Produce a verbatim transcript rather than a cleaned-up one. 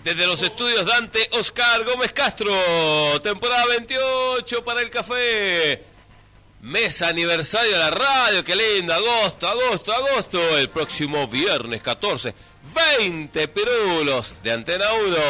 Desde los estudios Dante Oscar Gómez Castro, temporada veintiocho para el café. Mes aniversario de la radio, qué lindo, agosto, agosto, agosto. El próximo viernes catorce, veinte pirulos de Antena uno.